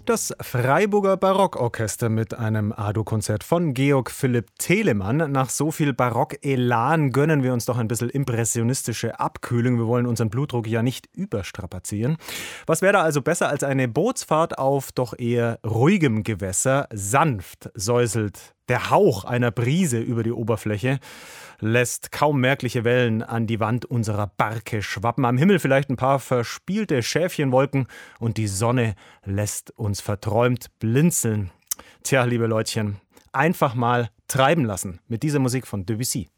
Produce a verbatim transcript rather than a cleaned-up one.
Das Freiburger Barockorchester mit einem A-Dur-Konzert von Georg Philipp Telemann. Nach so viel Barock-Elan gönnen wir uns doch ein bisschen impressionistische Abkühlung. Wir wollen unseren Blutdruck ja nicht überstrapazieren. Was wäre da also besser als eine Bootsfahrt auf doch eher ruhigem Gewässer? Sanft säuselt der Hauch einer Brise über die Oberfläche, lässt kaum merkliche Wellen an die Wand unserer Barke schwappen. Am Himmel vielleicht ein paar verspielte Schäfchenwolken und die Sonne lässt uns verträumt blinzeln. Tja, liebe Leutchen, einfach mal treiben lassen mit dieser Musik von Debussy.